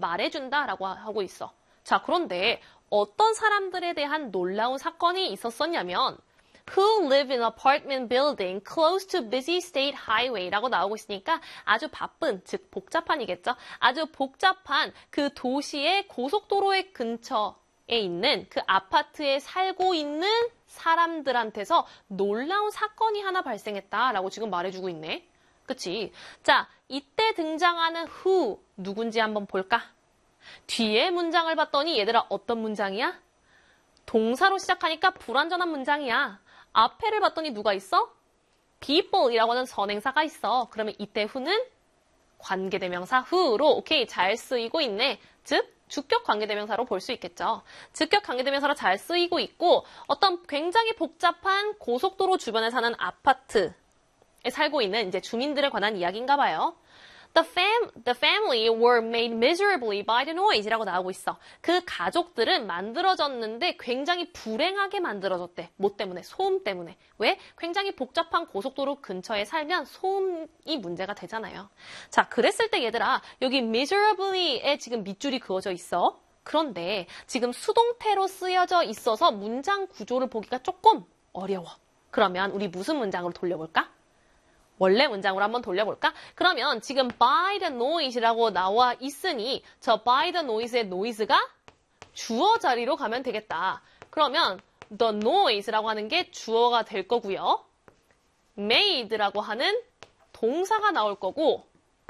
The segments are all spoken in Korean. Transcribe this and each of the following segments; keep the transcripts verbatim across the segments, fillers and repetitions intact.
말해준다라고 하고 있어. 자, 그런데 어떤 사람들에 대한 놀라운 사건이 있었었냐면 Who live in apartment building close to busy state highway라고 나오고 있으니까 아주 바쁜, 즉 복잡한이겠죠. 아주 복잡한 그 도시의 고속도로의 근처에 있는 그 아파트에 살고 있는 사람들한테서 놀라운 사건이 하나 발생했다라고 지금 말해주고 있네. 그치? 자, 이때 등장하는 who 누군지 한번 볼까? 뒤에 문장을 봤더니 얘들아 어떤 문장이야? 동사로 시작하니까 불완전한 문장이야. 앞에를 봤더니 누가 있어? people이라고 하는 선행사가 있어. 그러면 이때 who는 관계대명사 who로 오케이 잘 쓰이고 있네. 즉 주격 관계대명사로 볼 수 있겠죠. 주격 관계대명사로 잘 쓰이고 있고 어떤 굉장히 복잡한 고속도로 주변에 사는 아파트에 살고 있는 이제 주민들에 관한 이야기인가 봐요. The, fam, the family were made miserably by the noise이라고 나오고 있어. 그 가족들은 만들어졌는데 굉장히 불행하게 만들어졌대. 뭐 때문에? 소음 때문에. 왜? 굉장히 복잡한 고속도로 근처에 살면 소음이 문제가 되잖아요. 자, 그랬을 때 얘들아 여기 miserably에 지금 밑줄이 그어져 있어. 그런데 지금 수동태로 쓰여져 있어서 문장 구조를 보기가 조금 어려워. 그러면 우리 무슨 문장으로 돌려볼까? 원래 문장으로 한번 돌려볼까? 그러면 지금 by the noise라고 나와 있으니 저 by the noise의 noise가 주어 자리로 가면 되겠다. 그러면 the noise라고 하는 게 주어가 될 거고요. made라고 하는 동사가 나올 거고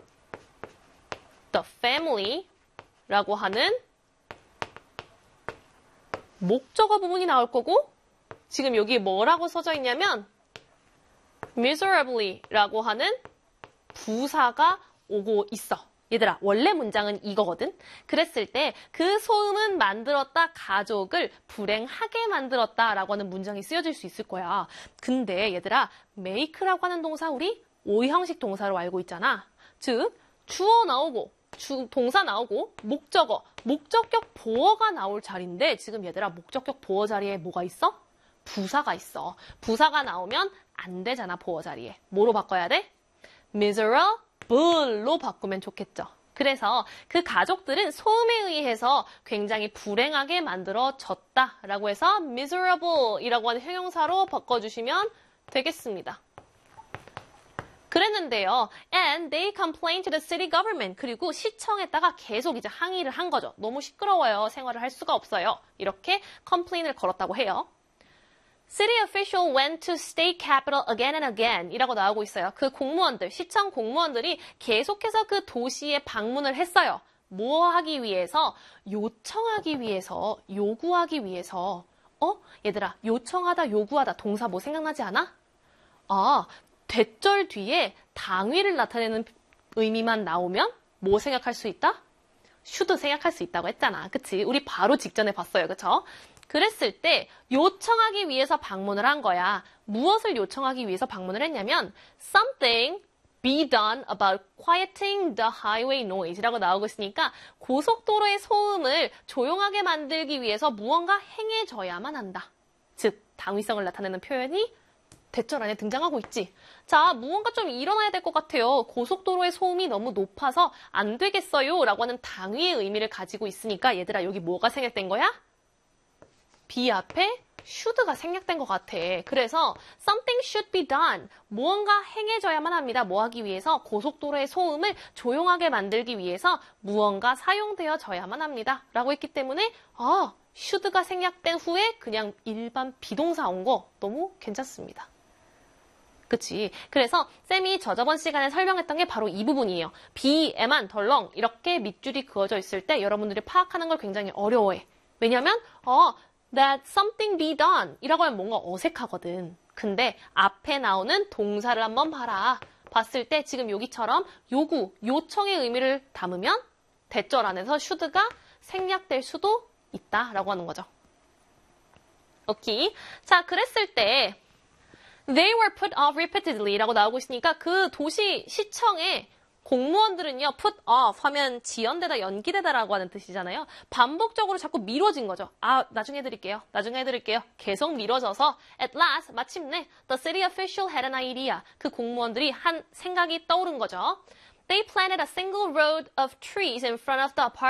the family라고 하는 목적어 부분이 나올 거고 지금 여기 뭐라고 써져 있냐면 miserably라고 하는 부사가 오고 있어. 얘들아, 원래 문장은 이거거든. 그랬을 때 그 소음은 만들었다, 가족을 불행하게 만들었다라고 하는 문장이 쓰여질 수 있을 거야. 근데 얘들아, make라고 하는 동사 우리 오형식 동사로 알고 있잖아. 즉, 주어 나오고 주, 동사 나오고 목적어, 목적격 보어가 나올 자리인데 지금 얘들아 목적격 보어 자리에 뭐가 있어? 부사가 있어. 부사가 나오면 안 되잖아, 보어 자리에. 뭐로 바꿔야 돼? miserable로 바꾸면 좋겠죠. 그래서 그 가족들은 소음에 의해서 굉장히 불행하게 만들어졌다라고 해서 miserable이라고 하는 형용사로 바꿔주시면 되겠습니다. 그랬는데요. And they complained to the city government. 그리고 시청에다가 계속 이제 항의를 한 거죠. 너무 시끄러워요. 생활을 할 수가 없어요. 이렇게 complain을 걸었다고 해요. City official went to state capital again and again 이라고 나오고 있어요. 그 공무원들, 시청 공무원들이 계속해서 그 도시에 방문을 했어요. 뭐 하기 위해서? 요청하기 위해서, 요구하기 위해서. 어? 얘들아, 요청하다, 요구하다 동사 뭐 생각나지 않아? 아, 대절 뒤에 당위를 나타내는 의미만 나오면 뭐 생각할 수 있다? should 생각할 수 있다고 했잖아. 그치? 우리 바로 직전에 봤어요. 그쵸? 그랬을 때 요청하기 위해서 방문을 한 거야. 무엇을 요청하기 위해서 방문을 했냐면 something be done about quieting the highway noise라고 나오고 있으니까 고속도로의 소음을 조용하게 만들기 위해서 무언가 행해져야만 한다. 즉, 당위성을 나타내는 표현이 대절 안에 등장하고 있지. 자, 무언가 좀 일어나야 될 것 같아요. 고속도로의 소음이 너무 높아서 안 되겠어요 라고 하는 당위의 의미를 가지고 있으니까 얘들아 여기 뭐가 생략된 거야? be 앞에 should가 생략된 것 같아. 그래서 something should be done. 무언가 행해져야만 합니다. 뭐 하기 위해서? 고속도로의 소음을 조용하게 만들기 위해서 무언가 사용되어져야만 합니다. 라고 했기 때문에 아, should가 생략된 후에 그냥 일반 비동사 온 거 너무 괜찮습니다. 그치? 그래서 쌤이 저 저번 시간에 설명했던 게 바로 이 부분이에요. be에만 덜렁 이렇게 밑줄이 그어져 있을 때 여러분들이 파악하는 걸 굉장히 어려워해. 왜냐면 어, that something be done 이라고 하면 뭔가 어색하거든. 근데 앞에 나오는 동사를 한번 봐라. 봤을 때 지금 여기처럼 요구, 요청의 의미를 담으면 대절 안에서 should가 생략될 수도 있다라고 하는 거죠. 오케이. 자, 그랬을 때 They were put off repeatedly 라고 나오고 있으니까 그 도시 시청에 공무원들은요, put off 하면 지연되다, 연기되다라고 하는 뜻이잖아요. 반복적으로 자꾸 미뤄진 거죠. 아, 나중에 해드릴게요. 나중에 해드릴게요. 계속 미뤄져서 at last, 마침내 the city official had an idea. 그 공무원들이 한 생각이 떠오른 거죠. They planted a single row of trees in front of the apartment.